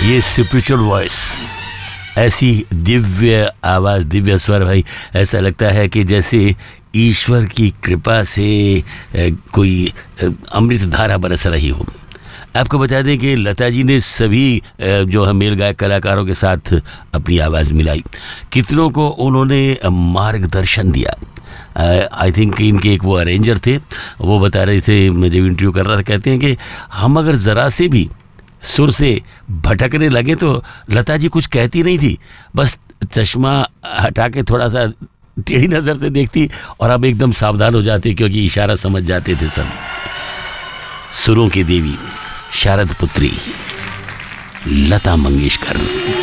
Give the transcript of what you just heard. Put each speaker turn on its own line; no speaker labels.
ये spiritual voice, ऐसी दिव्य आवाज़, दिव्य स्वर भाई, ऐसा लगता है कि जैसे ईश्वर की कृपा से कोई अमृत धारा बरस रही हो। आपको बता दें कि लता जी ने सभी जो हम मेल गायक कलाकारों के साथ अपनी आवाज़ मिलाई, कितनों को उन्होंने मार्गदर्शन दिया। आई थिंक इनके एक वो अरेंजर थे, वो बता रहे थे, मैं जब इंटरव्यू कर रहा था, कहते हैं कि हम अगर ज़रा से भी सुर से भटकने लगे तो लता जी कुछ कहती नहीं थी, बस चश्मा हटा के थोड़ा सा टेढ़ी नज़र से देखती और हम एकदम सावधान हो जाते, क्योंकि इशारा समझ जाते थे सब। सुरों की देवी, शारद पुत्री लता मंगेशकर।